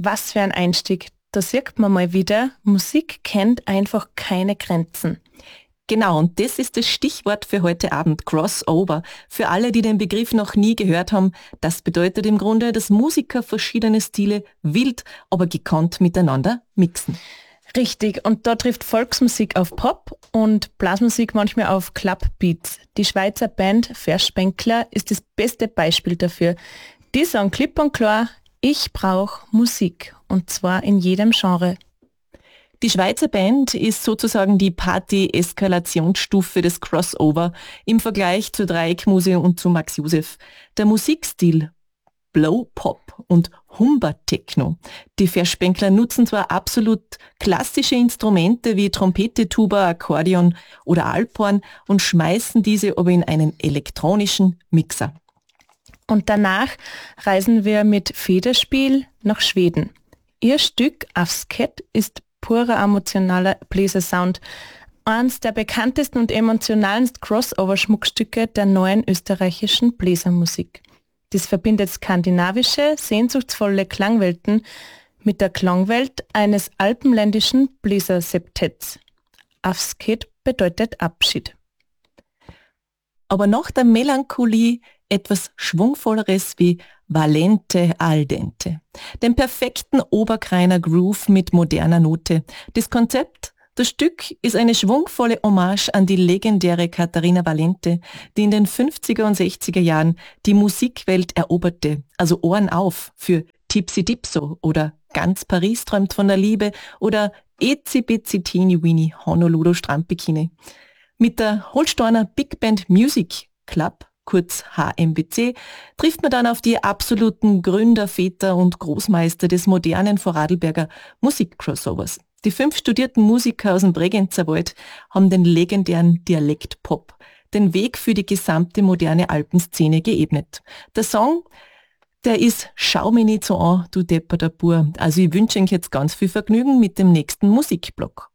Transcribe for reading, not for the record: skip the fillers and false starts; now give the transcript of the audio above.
Was für ein Einstieg. Da sieht man mal wieder, Musik kennt einfach keine Grenzen. Genau, und das ist das Stichwort für heute Abend, Crossover. Für alle, die den Begriff noch nie gehört haben, das bedeutet im Grunde, dass Musiker verschiedene Stile wild, aber gekonnt miteinander mixen. Richtig, und da trifft Volksmusik auf Pop und Blasmusik manchmal auf Clubbeats. Die Schweizer Band Verspenkler ist das beste Beispiel dafür. Die sagen klipp und klar, ich brauche Musik, und zwar in jedem Genre. Die Schweizer Band ist sozusagen die Party-Eskalationsstufe des Crossover im Vergleich zu Dreieckmuse und zu Max Josef. Der Musikstil Blow Pop und Humber Techno. Die Verspenkler nutzen zwar absolut klassische Instrumente wie Trompete, Tuba, Akkordeon oder Alphorn und schmeißen diese aber in einen elektronischen Mixer. Und danach reisen wir mit Federspiel nach Schweden. Ihr Stück Afsket ist purer emotionaler Bläsersound. Eines der bekanntesten und emotionalen Crossover-Schmuckstücke der neuen österreichischen Bläsermusik. Das verbindet skandinavische, sehnsuchtsvolle Klangwelten mit der Klangwelt eines alpenländischen Bläserseptetts. Afsket bedeutet Abschied. Aber nach der Melancholie etwas Schwungvolleres wie Valente al dente. Den perfekten Oberkreiner Groove mit moderner Note. Das Konzept, das Stück ist eine schwungvolle Hommage an die legendäre Katharina Valente, die in den 50er und 60er Jahren die Musikwelt eroberte. Also Ohren auf für Tipsy Dipso oder Ganz Paris träumt von der Liebe oder Ezi Bitsi Teeny Weeny Honolulu Strandbikini. Mit der Holsteiner Big Band Music Club, kurz HMBC, trifft man dann auf die absoluten Gründerväter und Großmeister des modernen Vorarlberger Musikcrossovers. Die 5 studierten Musiker aus dem Bregenzerwald Wald haben den legendären Dialektpop, den Weg für die gesamte moderne Alpenszene geebnet. Der Song, der ist Schau mich nicht so an, du depperter Bur. Also ich wünsche euch jetzt ganz viel Vergnügen mit dem nächsten Musikblock.